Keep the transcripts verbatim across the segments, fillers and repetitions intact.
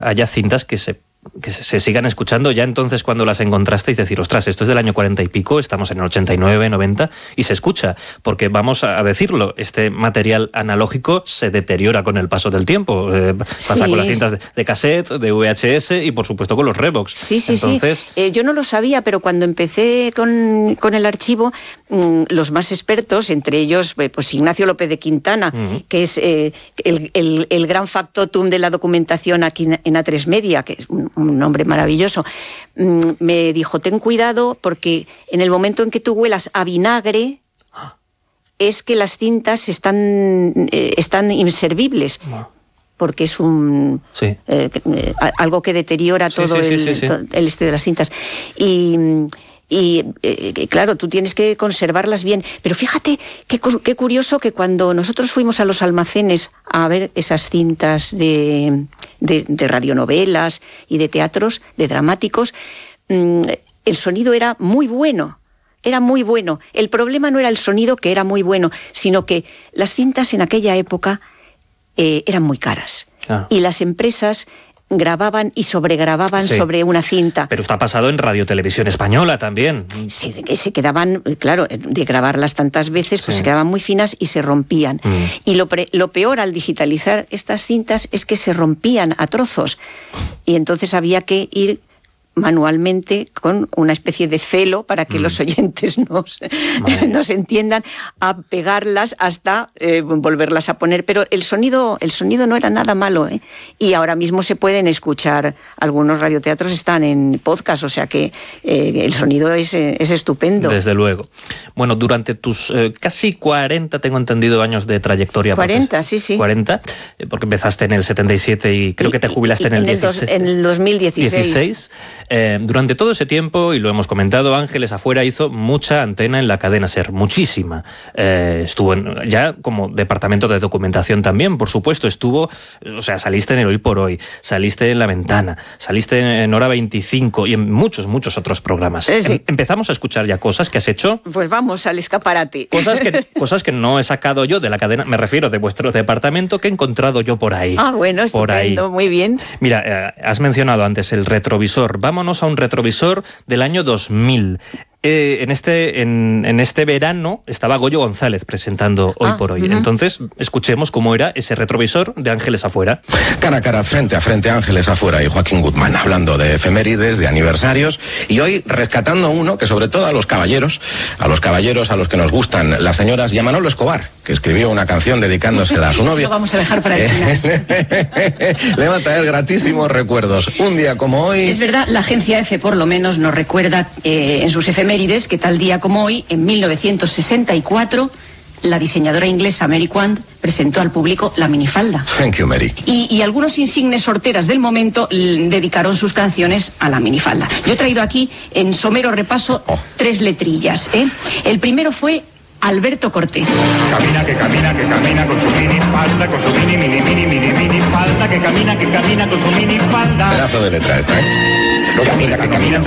haya cintas que se que se sigan escuchando ya entonces cuando las encontrasteis, decir, ostras, esto es del año cuarenta y pico, estamos en el ochenta y nueve, noventa, y se escucha, porque vamos a decirlo, este material analógico se deteriora con el paso del tiempo, eh, pasa sí, con las cintas de, de cassette, de V H S y por supuesto con los Revox. Sí, sí, entonces... sí. Eh, yo no lo sabía, pero cuando empecé con, con el archivo, mmm, los más expertos, entre ellos pues Ignacio López de Quintana, uh-huh. que es eh, el, el, el gran factotum de la documentación aquí en A tres Media, que es un un hombre maravilloso, me dijo, ten cuidado porque en el momento en que tú huelas a vinagre es que las cintas están, eh, están inservibles. Porque es un sí. eh, algo que deteriora sí, todo, sí, el, sí, sí. todo el este de las cintas. Y... Y eh, claro, tú tienes que conservarlas bien. Pero fíjate qué, qué curioso que cuando nosotros fuimos a los almacenes a ver esas cintas de, de, de radionovelas y de teatros, de dramáticos, mmm, el sonido era muy bueno. Era muy bueno. El problema no era el sonido, que era muy bueno, sino que las cintas en aquella época eh, eran muy caras. Ah. Y las empresas grababan y sobregrababan sí. sobre una cinta. Pero esto ha pasado en Radio Televisión Española también. Sí, se quedaban, claro, de grabarlas tantas veces, pues sí. se quedaban muy finas y se rompían. Mm. Y lo, pre, lo peor al digitalizar estas cintas es que se rompían a trozos. Y entonces había que ir manualmente con una especie de celo para que mm. los oyentes nos, nos entiendan, a pegarlas hasta eh, volverlas a poner, pero el sonido el sonido no era nada malo, ¿eh? Y ahora mismo se pueden escuchar, algunos radioteatros están en podcast, o sea que eh, el sonido es, es estupendo. Desde luego. Bueno, durante tus eh, casi cuarenta, tengo entendido, años de trayectoria. cuarenta, pues, sí, sí. cuarenta, eh, porque empezaste en el setenta y siete y creo y, que te jubilaste y, en el, en el dieciséis. Dos, en el dos mil dieciséis. dieciséis. Eh, durante todo ese tiempo, y lo hemos comentado, Ángeles Afuera hizo mucha antena en la cadena SER, muchísima. Eh, estuvo en, ya como departamento de documentación también, por supuesto, estuvo, o sea, saliste en el Hoy por Hoy, saliste en La Ventana, saliste en Hora veinticinco y en muchos, muchos otros programas. Eh, sí. em, empezamos a escuchar ya cosas que has hecho. Pues vamos al escaparate. Cosas que, cosas que no he sacado yo de la cadena, me refiero de vuestro departamento, que he encontrado yo por ahí. Ah, bueno, estupendo, muy bien. Mira, eh, has mencionado antes el retrovisor. Vámonos a un retrovisor del año dos mil. Eh, en, este, en, en este verano estaba Goyo González presentando Hoy ah, por Hoy. Uh-huh. Entonces, escuchemos cómo era ese retrovisor de Ángeles Afuera. Cara a cara, frente a frente, Ángeles Afuera y Joaquín Guzmán, hablando de efemérides, de aniversarios, y hoy rescatando uno que sobre todo a los caballeros, a los caballeros a los que nos gustan las señoras, y a Manolo Escobar, que escribió una canción dedicándosela a su novia. Lo vamos a dejar para el final. Le va a traer gratísimos recuerdos. Un día como hoy... Es verdad, la agencia EFE por lo menos nos recuerda eh, en sus efemérides que tal día como hoy, en mil novecientos sesenta y cuatro, la diseñadora inglesa Mary Quant presentó al público la minifalda. Thank you, Mary. Y, y algunos insignes sorteras del momento l- dedicaron sus canciones a la minifalda. Yo he traído aquí, en somero repaso, oh. tres letrillas. ¿eh? El primero fue Alberto Cortés. Camina, que camina, que camina con su minifalda, con su mini, mini, mini, mini, minifalda, que camina, que camina con su minifalda. Pedazo de letra esta, ¿eh? Camina, que camina,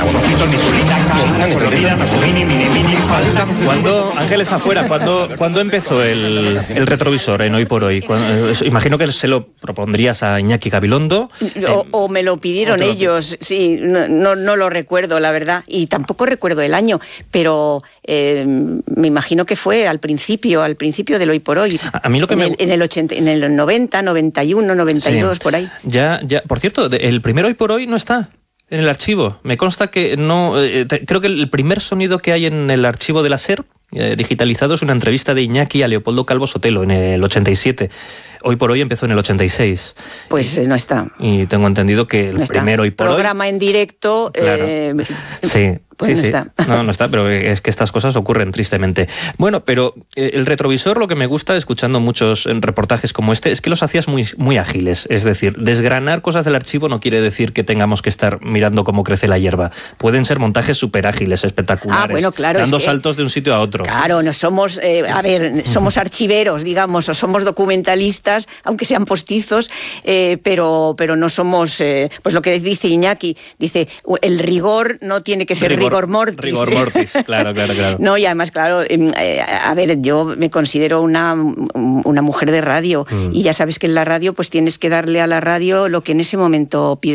Cuando Ángeles Afuera, ¿cuándo, ¿cuándo empezó el, el retrovisor en Hoy por Hoy? Cuando, imagino que se lo propondrías a Iñaki Gabilondo. O, o me lo pidieron lo ellos, sí, no, no, no lo recuerdo, la verdad, y tampoco recuerdo el año, pero eh, me imagino que fue al principio, al principio del Hoy por Hoy. A, a mí lo que en me... El, en, el ochenta, en el noventa, noventa y uno, noventa y dos, sí. Por ahí. Ya, ya, por cierto, el primer Hoy por Hoy no está en el archivo. Me consta que no... Eh, te, creo que el primer sonido que hay en el archivo de la SER eh, digitalizado es una entrevista de Iñaki a Leopoldo Calvo Sotelo en el ochenta y siete. Hoy por Hoy empezó en el ochenta y seis. Pues eh, no está. Y tengo entendido que el no primer Hoy por Programa Hoy... Programa en directo... Claro. Eh, sí. Pues sí, no sí. está. No, no está, pero es que estas cosas ocurren tristemente. Bueno, pero el retrovisor, lo que me gusta escuchando muchos reportajes como este, es que los hacías muy, muy ágiles. Es decir, desgranar cosas del archivo no quiere decir que tengamos que estar mirando cómo crece la hierba. Pueden ser montajes súper ágiles, espectaculares, ah, bueno, claro, dando es que, saltos de un sitio a otro. Claro, no somos, eh, a ver, somos archiveros, digamos, o somos documentalistas, aunque sean postizos, eh, pero, pero no somos, eh, pues lo que dice Iñaki, dice, el rigor no tiene que ser rigor, rigor mortis. Rigor mortis, claro, claro, claro. No, y además, claro, eh, a ver, yo me considero una, una mujer de radio mm. y ya sabes que en la radio pues tienes que darle a la radio lo que en ese momento pide